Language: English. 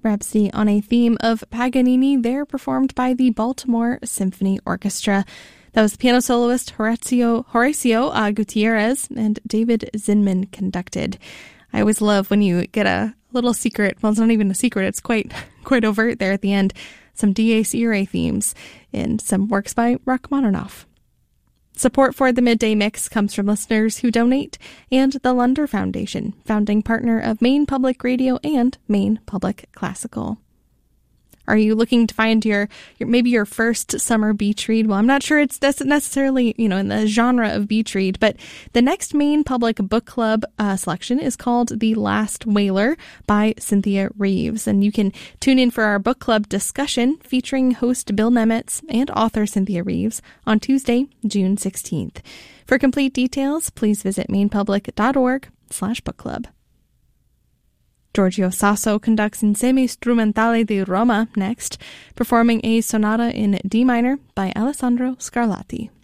Rhapsody on a Theme of Paganini, there performed by the Baltimore Symphony Orchestra. That was piano soloist Horacio Gutierrez, and David Zinman conducted. I always love when you get a little secret. Well, it's not even a secret. It's quite overt there at the end. Some Dies Irae themes in some works by Rachmaninoff. Support for the Midday Mix comes from listeners who donate and the Lunder Foundation, founding partner of Maine Public Radio and Maine Public Classical. Are you looking to find your maybe your first summer beach read? Well, I'm not sure it's necessarily, in the genre of beach read, but the next Maine Public Book Club selection is called The Last Whaler by Cynthia Reeves. And you can tune in for our book club discussion featuring host Bill Nemetz and author Cynthia Reeves on Tuesday, June 16th. For complete details, please visit mainepublic.org/book club. Giorgio Sasso conducts Insieme Strumentale di Roma next, performing a sonata in D minor by Alessandro Scarlatti.